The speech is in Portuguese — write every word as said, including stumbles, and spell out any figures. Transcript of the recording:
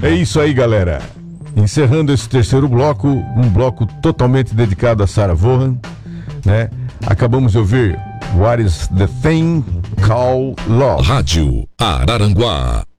É isso aí, galera. Encerrando esse terceiro bloco, um bloco totalmente dedicado a Sarah Vaughan, né? Acabamos de ouvir What is the Thing Called Love. Rádio Araranguá.